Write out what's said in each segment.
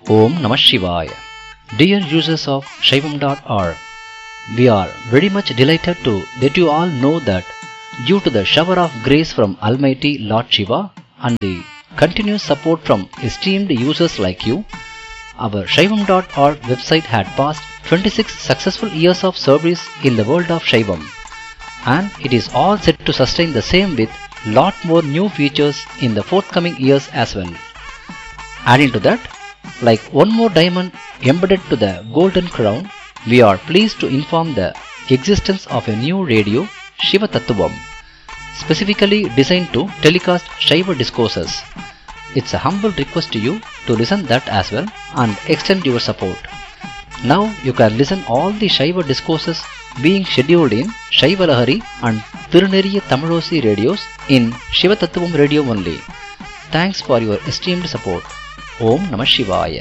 Om Namah Shivaya. Dear users of Shaivam.org, we are very much delighted to let you all know that due to the shower of grace from Almighty Lord Shiva and the continuous support from esteemed users like you, our Shaivam.org website had passed 26 successful years of service in the world of Shaivam, and it is all set to sustain the same with lot more new features in the forthcoming years as well. Adding to that, like one more diamond embedded to the golden crown, we are pleased to inform the existence of a new radio, Shiva Tattvam, specifically designed to telecast Shiva discourses. It's a humble request to you to listen that as well and extend your support. Now you can listen all the Shiva discourses being scheduled in Shiva Lahari and Tiruneriya Tamilosi radios in Shiva Tattvam radio only. Thanks for your esteemed support. Om Namah Shivaya.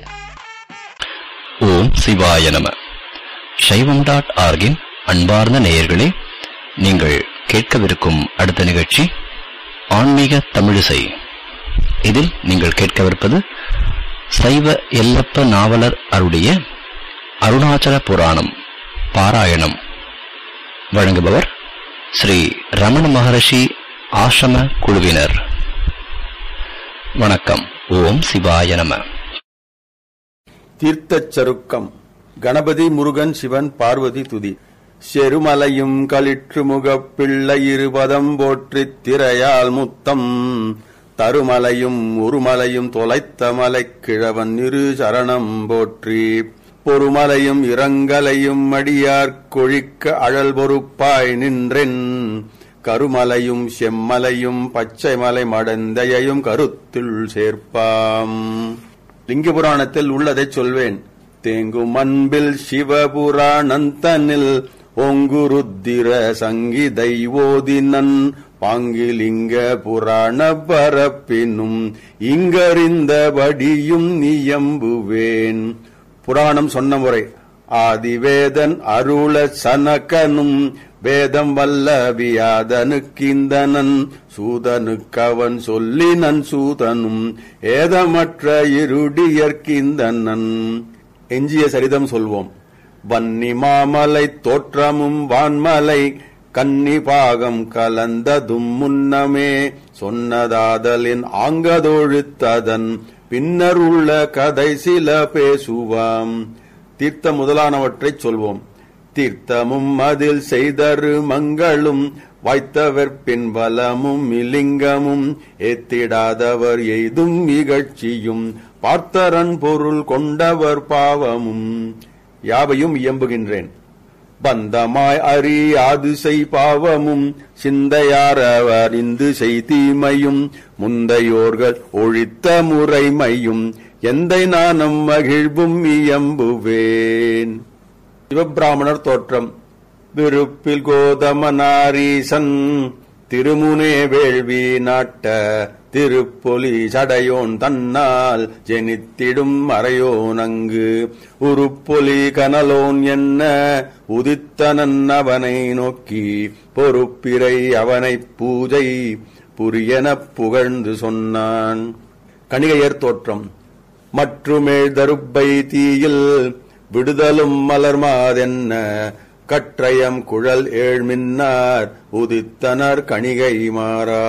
ஓம் சிவாய நம. Shaivam.org-இன் அன்பார்ந்த நேயர்களே, நீங்கள் கேட்கவிருக்கும் அடுத்த நிகழ்ச்சி ஆன்மீக தமிழிசை. இதில் நீங்கள் கேட்கவிருப்பது சைவ எல்லப்ப நாவலர் அருடைய அருணாச்சல புராணம் பாராயணம். வழங்குபவர் ஸ்ரீ ரமண மகரிஷி ஆசிரம குழுவினர். வணக்கம். ஓம் சிவாய நம. தீர்த்தச் சருக்கம். கணபதி முருகன் சிவன் பார்வதி துதி. செருமலையும் களிற்றுமுகப் பிள்ளை இருபதம் போற்றித் திரையால் முத்தம் தருமலையும் உருமலையும் தொலைத்த மலைக் கிழவன் இரு சரணம் போற்றி பொறுமலையும் இரங்கலையும் அடியார்க் கொழிக்க அழல் பொறுப்பாய் நின்றென் கருமலையும் செம்மலையும் பச்சைமலை மடந்தையையும் கருத்துள் சேர்ப்பாம். லிங்க புராணத்தில் உள்ளதைச் சொல்வேன். தேங்கும் அன்பில் சிவபுராணந்தனில் ஒங்குருத்திர சங்கிதை ஓதினன் பாங்கிலிங்க புராண பரப்பினும் இங்கறிந்தபடியும் நியம்புவேன். புராணம் சொன்ன முறை ஆதிவேதன் அருள சனகனும் வேதம் வல்ல வியாதனுக்கிந்தனன் சூதனுக்கவன் சொல்லினன் சூதனும் ஏதமற்ற இருடியற்கிந்தனன். எஞ்சிய சரிதம் சொல்வோம். வன்னி மாமலை தோற்றமும் வான்மலை கன்னி பாகம் கலந்ததும் முன்னமே சொன்னதாதலின் ஆங்கதொழுத்ததன் பின்னர் உள்ள கதை சில பேசுவாம். தீர்த்த முதலானவற்றைச் சொல்வோம். தீர்த்தமும் அதில் செய்தரு மங்களும் வாய்த்தவர்பின் பலமும் இலிங்கமும் ஏத்திடாதவர் எய்தும் இகழ்ச்சியும் பார்த்தரன் பொருள் கொண்டவர் பாவமும் யாவையும் இயம்புகின்றேன். பந்தமாய் அறியாது செய் பாவமும் சிந்தையாரவர் இந்து செய் தீமையும் முந்தையோர்கள் ஒழித்த முறைமையும் எந்தை நானும் மகிழ்வும் இயம்புவேன். சிவபிராமணர் தோற்றம். விருப்பில் கோதமனாரீசன் திருமுனே வேள்வி நாட்ட திருப்பொலி சடையோன் தன்னால் ஜெனித்திடும் மறையோன் அங்கு உருப்பொலி கனலோன் என்ன உதித்தனன் அவனை நோக்கி பொறுப்பிரை அவனை பூஜை புரியனப் புகழ்ந்து சொன்னான். கணிகையர் தோற்றம். மற்றுமேழ் தருப்பை தீயில் விடுதலும் மலர்மாதென்ன கற்றயம் குழல் ஏழ்மின்னார் உதித்தனர் கணிகை மாறா